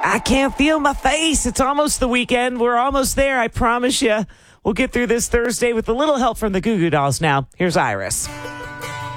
I can't feel my face. It's almost the weekend. We're almost there. I promise you. We'll get through this Thursday with a little help from the Goo Goo Dolls now. Here's Iris.